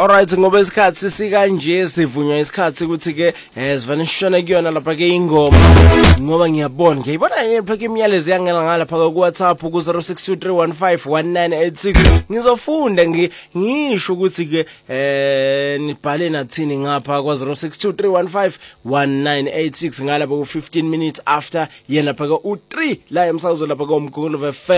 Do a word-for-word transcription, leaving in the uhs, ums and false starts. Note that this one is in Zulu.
Alright, ngoba isikhathi sikanje sivunywa isikhathi ukuthi ke sivane sishone kuyona lapha ke ingoma ngoba ngiyabona ngiyibona ngepha ke imiyalezo yangena ngalapha ku WhatsApp ku zero six two three one five one nine eight six ngizofunda ngisho ukuthi ke eh nibhale nathini ngapha kwa zero six two three one five one nine eight six ngalapha ku fifteen minutes after yena lapha ku three la emsakazo lapha ku Mkhulu